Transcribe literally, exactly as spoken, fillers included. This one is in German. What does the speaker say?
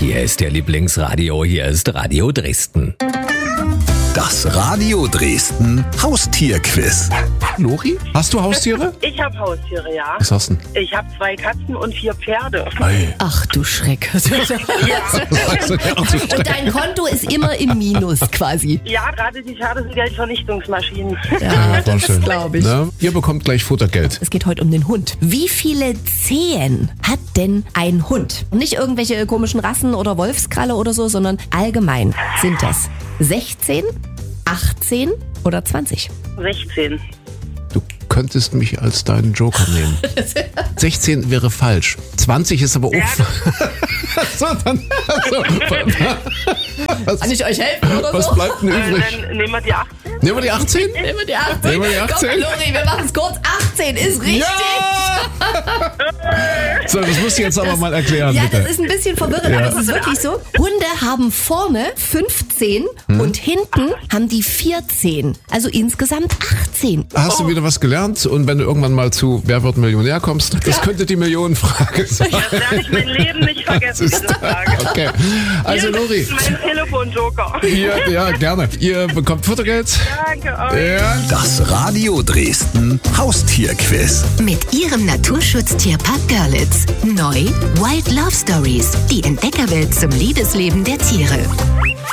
Hier ist der Lieblingsradio, hier ist Radio Dresden. Das Radio Dresden Haustierquiz. Lori, hast du Haustiere? Ich habe Haustiere, ja. Was hast du denn? Ich habe zwei Katzen und vier Pferde. Ei. Ach du Schreck. Also, Und dein Konto ist immer im Minus quasi. Ja, gerade die Pferde sind Geldvernichtungsmaschinen. Ja, das schön. glaube ich. Na, ihr bekommt gleich Futtergeld. Es geht heute um den Hund. Wie viele Zehen hat denn ein Hund? Nicht irgendwelche komischen Rassen oder Wolfskralle oder so, sondern allgemein sind das sechzehn, achtzehn oder zwanzig? sechzehn. Du könntest mich als deinen Joker nehmen. sechzehn wäre falsch. zwanzig ist aber auch... so, dann... Also, was, Kann ich euch helfen oder was so? bleibt denn Äh, übrig? dann nehmen wir die achtzehn. Nehmen wir die achtzehn? Nehmen wir die achtzehn. Nehmen wir die achtzehn? Komm, Lori, wir machen es kurz. achtzehn ist richtig. Ja! So, das musst du jetzt aber mal erklären, Ja, bitte. das ist ein bisschen verwirrend, Ja. aber es ist wirklich so. Hunde haben vorne fünfzehn Hm. und hinten haben die vierzehn. Also insgesamt achtzehn. Hast du wieder was gelernt? Und wenn du irgendwann mal zu Wer wird Millionär kommst, das könnte die Millionenfrage sein. Das werde ich mein Leben nicht vergessen, diese Frage. Okay, also Hier Lori, ist mein Telefonjoker. ihr, ja gerne. Ihr bekommt Futtergeld. Danke euch. Ja. Das Radio Dresden Haustierquiz. Mit ihrem Naturschutz-Tierpark Görlitz. Neu Wild Love Stories. Die Entdeckerwelt zum Liebesleben der Tiere.